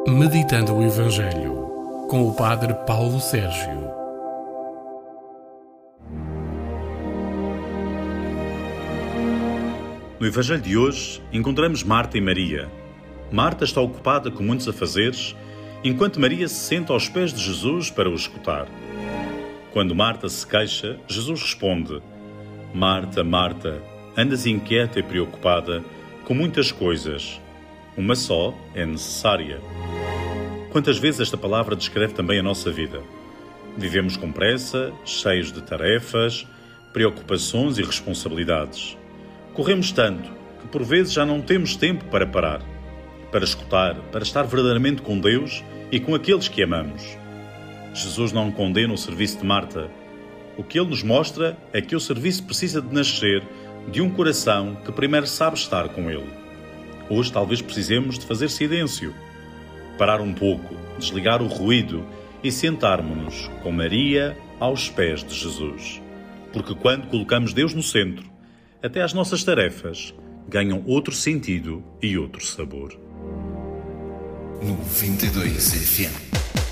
Meditando o Evangelho, com o Padre Paulo Sérgio. No Evangelho de hoje, encontramos Marta e Maria. Marta está ocupada com muitos afazeres, enquanto Maria se senta aos pés de Jesus para o escutar. Quando Marta se queixa, Jesus responde: Marta, Marta, andas inquieta e preocupada com muitas coisas. Uma só é necessária. Quantas vezes esta palavra descreve também a nossa vida? Vivemos com pressa, cheios de tarefas, preocupações e responsabilidades. Corremos tanto que por vezes já não temos tempo para parar, para escutar, para estar verdadeiramente com Deus e com aqueles que amamos. Jesus não condena o serviço de Marta. O que ele nos mostra é que o serviço precisa de nascer de um coração que primeiro sabe estar com ele. Hoje talvez precisemos de fazer silêncio, parar um pouco, desligar o ruído e sentarmos-nos com Maria aos pés de Jesus. Porque quando colocamos Deus no centro, até as nossas tarefas ganham outro sentido e outro sabor. 92 FM.